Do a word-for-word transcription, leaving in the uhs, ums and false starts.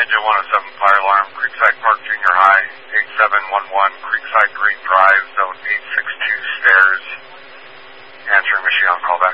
Ninja one oh seven Fire Alarm, Creekside Park Junior High, eight seven one one, Creekside Green Drive, Zone eight six two Stairs. Answering machine on call back.